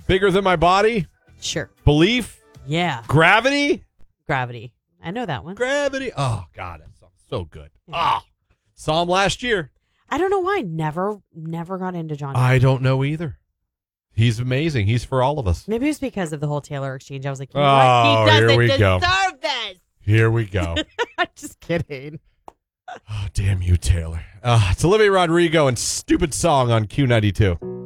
Bigger Than My Body? Sure. Belief? Yeah. Gravity? Gravity. I know that one. Gravity. Oh, God. That song's so good. Saw him last year. I don't know why. Never got into John. I don't know either. He's amazing. He's for all of us. Maybe it was because of the whole Taylor exchange. I was like, you know what? He doesn't here we deserve go. this. Here we go. I'm just kidding. Oh, damn you, Taylor. It's Olivia Rodrigo and Stupid Song on Q92.